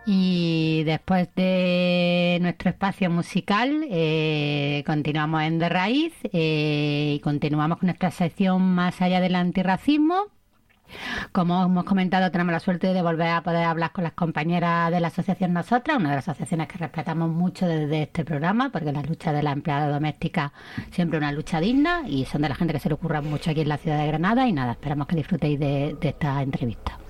Y después de nuestro espacio musical, continuamos en De Raíz y continuamos con nuestra sección Más allá del antirracismo. Como hemos comentado, tenemos la suerte de volver a poder hablar con las compañeras de la asociación Nosotras, una de las asociaciones que respetamos mucho desde este programa, porque la lucha de la empleada doméstica siempre es una lucha digna y son de la gente que se le ocurra mucho aquí en la ciudad de Granada. Y nada, esperamos que disfrutéis de esta entrevista.